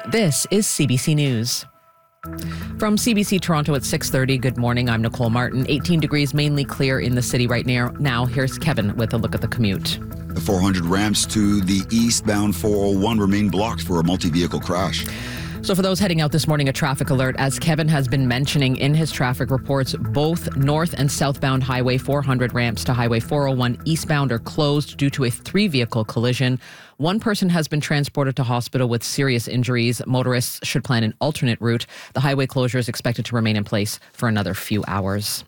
This is CBC News. From CBC Toronto at 6:30, good morning. I'm Nicole Martin. 18 degrees, mainly clear in the city right now. Here's Kevin with a look at the commute. The 400 ramps to the eastbound 401 remain blocked for a multi-vehicle crash. So for those heading out this morning, a traffic alert. As Kevin has been mentioning in his traffic reports, both north and southbound Highway 400 ramps to Highway 401 eastbound are closed due to a 3-vehicle collision. One person has been transported to hospital with serious injuries. Motorists should plan an alternate route. The highway closure is expected to remain in place for another few hours.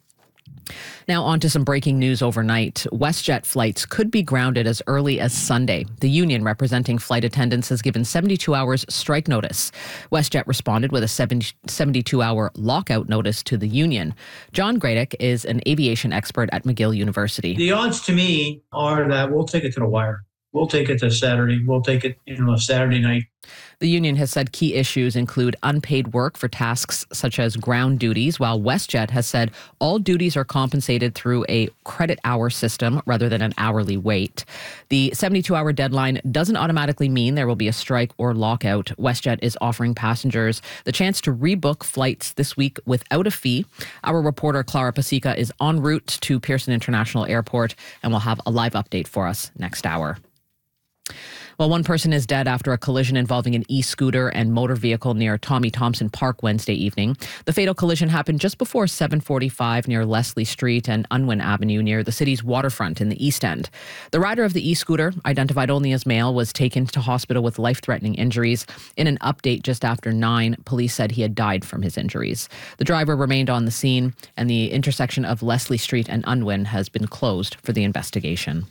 Now on to some breaking news overnight. WestJet flights could be grounded as early as Sunday. The union representing flight attendants has given 72 hours strike notice. WestJet responded with a 72-hour lockout notice to the union. John Gradick is an aviation expert at McGill University. The odds to me are that we'll take it to the wire. We'll take it to Saturday. We'll take it, Saturday night. The union has said key issues include unpaid work for tasks such as ground duties, while WestJet has said all duties are compensated through a credit hour system rather than an hourly wait. The 72-hour deadline doesn't automatically mean there will be a strike or lockout. WestJet is offering passengers the chance to rebook flights this week without a fee. Our reporter Clara Pasica is en route to Pearson International Airport and will have a live update for us next hour. Well, one person is dead after a collision involving an e-scooter and motor vehicle near Tommy Thompson Park Wednesday evening. The fatal collision happened just before 7:45 near Leslie Street and Unwin Avenue near the city's waterfront in the East End. The rider of the e-scooter, identified only as male, was taken to hospital with life-threatening injuries. In an update just after 9, police said he had died from his injuries. The driver remained on the scene, and the intersection of Leslie Street and Unwin has been closed for the investigation.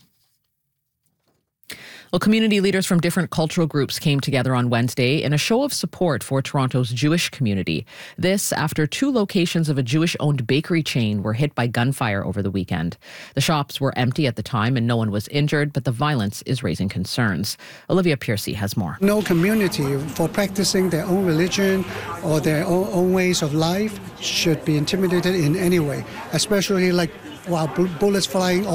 Well, community leaders from different cultural groups came together on Wednesday in a show of support for Toronto's Jewish community. This after 2 locations of a Jewish-owned bakery chain were hit by gunfire over the weekend. The shops were empty at the time and no one was injured, but the violence is raising concerns. Olivia Piercy has more. No community for practicing their own religion or their own ways of life should be intimidated in any way, especially while bullets flying